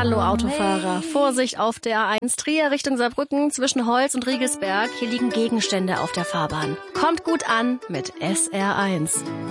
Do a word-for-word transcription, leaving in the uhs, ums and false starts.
Hallo Autofahrer, Vorsicht auf der A eins Trier Richtung Saarbrücken zwischen Holz und Riegelsberg. Hier liegen Gegenstände auf der Fahrbahn. Kommt gut an mit S R eins.